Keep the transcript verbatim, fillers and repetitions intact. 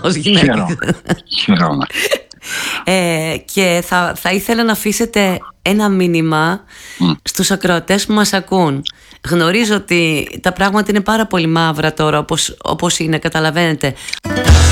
ως γυναίκα. Χαίρομαι. Ε, και θα, θα ήθελα να αφήσετε ένα μήνυμα mm. στους ακροατές που μας ακούν. Γνωρίζω ότι τα πράγματα είναι πάρα πολύ μαύρα τώρα, όπως, όπως είναι, καταλαβαίνετε.